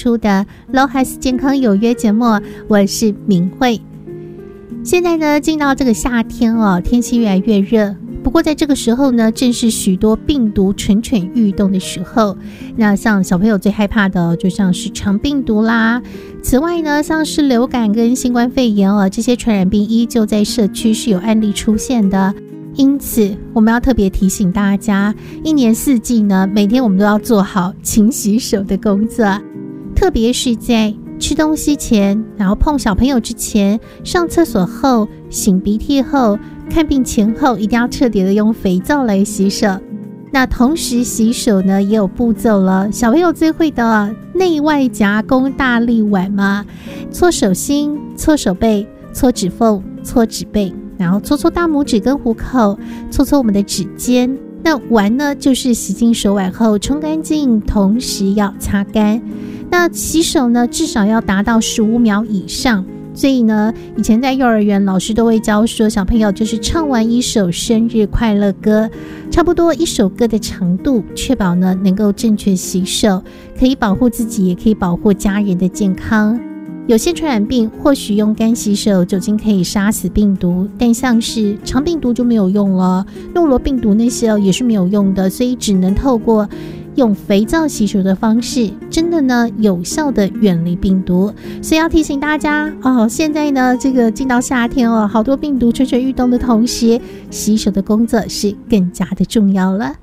出的 LOHAS 健康有约节目，我是明慧。现在呢，进到这个夏天哦，天气越来越热。不过在这个时候呢，正是许多病毒蠢蠢欲动的时候。那像小朋友最害怕的，就像是肠病毒啦。此外呢，像是流感跟新冠肺炎这些传染病依旧在社区是有案例出现的。因此，我们要特别提醒大家，一年四季呢，每天我们都要做好勤洗手的工作，特别是在吃东西前，然后碰小朋友之前，上厕所后，擤鼻涕后，看病前后，一定要彻底的用肥皂来洗手。那同时洗手呢，也有步骤了。小朋友最会的内外夹攻大力丸嘛，搓手心，搓手背，搓指缝，搓指背，然后搓搓大拇指跟虎口，搓搓我们的指尖。那丸呢，就是洗净手腕后冲干净，同时要擦干。那洗手呢，至少要达到15秒以上。所以呢，以前在幼儿园老师都会教说，小朋友就是唱完一首生日快乐歌，差不多一首歌的长度，确保呢能够正确洗手，可以保护自己，也可以保护家人的健康。有些传染病或许用干洗手酒精可以杀死病毒，但像是肠病毒就没有用了，诺罗病毒那些也是没有用的，所以只能透过用肥皂洗手的方式，真的呢有效的远离病毒。所以要提醒大家现在呢这个进到夏天好多病毒蠢蠢欲动的同时，洗手的工作是更加的重要了。